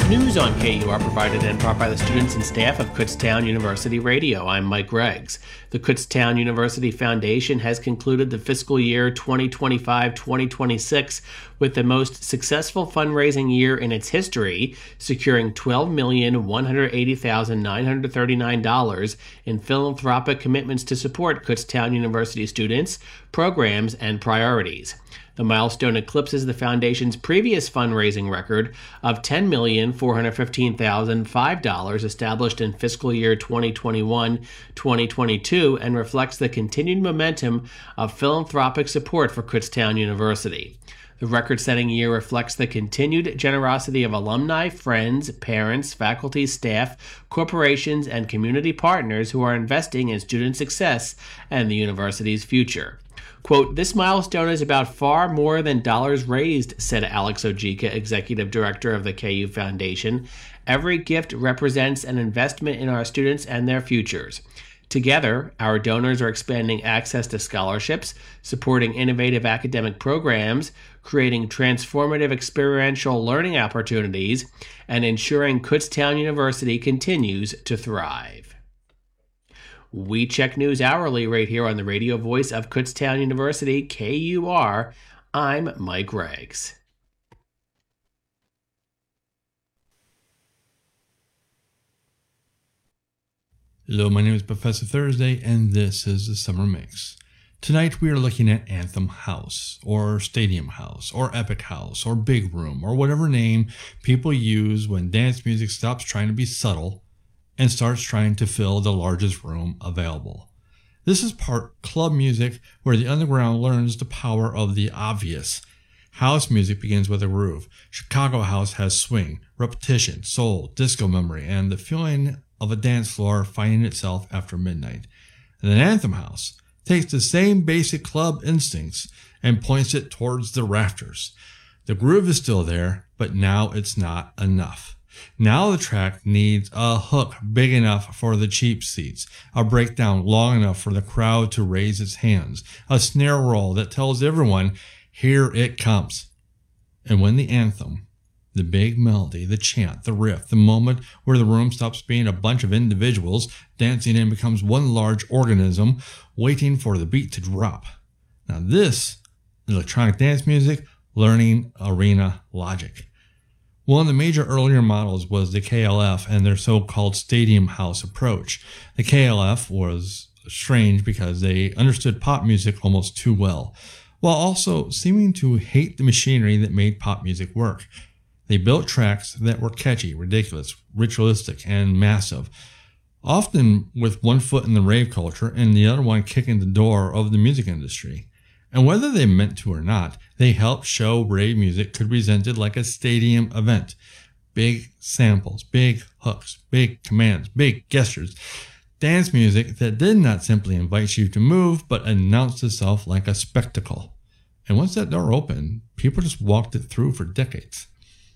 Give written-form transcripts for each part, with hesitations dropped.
News on KU are provided in part by the students and staff of Kutztown University Radio. I'm Mike Greggs. The Kutztown University Foundation has concluded the fiscal year 2025-2026 with the most successful fundraising year in its history, securing $12,180,939 in philanthropic commitments to support Kutztown University students, programs, and priorities. The milestone eclipses the Foundation's previous fundraising record of $10,415,005 established in fiscal year 2021-2022 and reflects the continued momentum of philanthropic support for Kutztown University. The record-setting year reflects the continued generosity of alumni, friends, parents, faculty, staff, corporations, and community partners who are investing in student success and the university's future. Quote, "This milestone is about far more than dollars raised," said Alex Ojika, executive director of the KU Foundation. "Every gift represents an investment in our students and their futures. Together, our donors are expanding access to scholarships, supporting innovative academic programs, creating transformative experiential learning opportunities, and ensuring Kutztown University continues to thrive." We check news hourly right here on the radio voice of Kutztown University, KUR. I'm Mike Greggs. Hello, my name is Professor Thursday, and this is the Summer Mix. Tonight we are looking at Anthem House, or Stadium House, or Epic House, or Big Room, or whatever name people use when dance music stops trying to be subtle and starts trying to fill the largest room available. This is part club music where the underground learns the power of the obvious. House music begins with a groove. Chicago house has swing, repetition, soul, disco memory, and the feeling of a dance floor finding itself after midnight. And then Anthem House takes the same basic club instincts and points it towards the rafters. The groove is still there, but now it's not enough. Now the track needs a hook big enough for the cheap seats, a breakdown long enough for the crowd to raise its hands, a snare roll that tells everyone, here it comes. And when the anthem, the big melody, the chant, the riff, the moment where the room stops being a bunch of individuals dancing and becomes one large organism waiting for the beat to drop. Now this, electronic dance music, learning arena logic. One of the major earlier models was the KLF and their so-called Stadium House approach. The KLF was strange because they understood pop music almost too well, while also seeming to hate the machinery that made pop music work. They built tracks that were catchy, ridiculous, ritualistic, and massive, often with one foot in the rave culture and the other one kicking the door of the music industry. And whether they meant to or not, they helped show rave music could be presented like a stadium event. Big samples, big hooks, big commands, big gestures. Dance music that did not simply invite you to move, but announced itself like a spectacle. And once that door opened, people just walked it through for decades.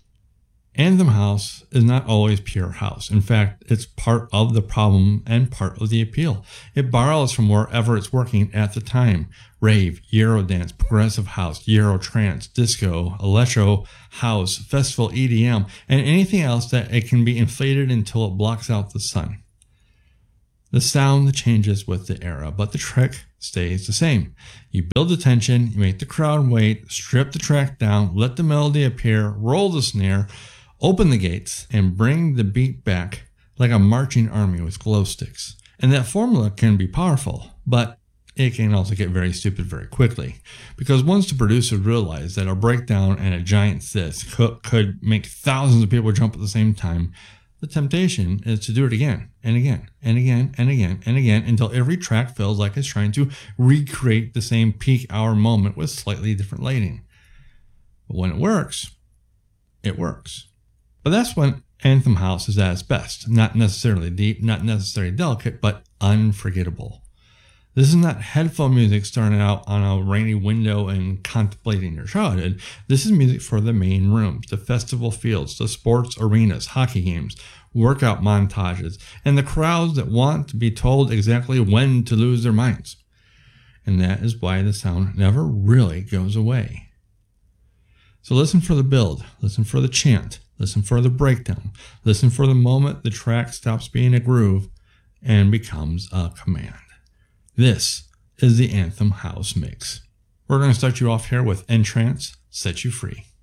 Anthem House is not always pure house. In fact, it's part of the problem and part of the appeal. It borrows from wherever it's working at the time. Rave, Eurodance, progressive house, Eurotrance, disco, electro house, festival EDM, and anything else that it can be inflated until it blocks out the sun. The sound changes with the era, but the trick stays the same. You build the tension, you make the crowd wait, strip the track down, let the melody appear, roll the snare, open the gates, and bring the beat back like a marching army with glow sticks. And that formula can be powerful, but it can also get very stupid very quickly. Because once the producers realize that a breakdown and a giant sis could make thousands of people jump at the same time, the temptation is to do it again and again and again and again and again until every track feels like it's trying to recreate the same peak hour moment with slightly different lighting. But when it works, it works. But that's when Anthem House is at its best. Not necessarily deep, not necessarily delicate, but unforgettable. This is not headphone music starting out on a rainy window and contemplating your childhood. This is music for the main rooms, the festival fields, the sports arenas, hockey games, workout montages, and the crowds that want to be told exactly when to lose their minds. And that is why the sound never really goes away. So listen for the build, listen for the chant, Listen for the breakdown. Listen for the moment the track stops being a groove and becomes a command. This is the Anthem House Mix. We're going to start you off here with Entrance, Set You Free.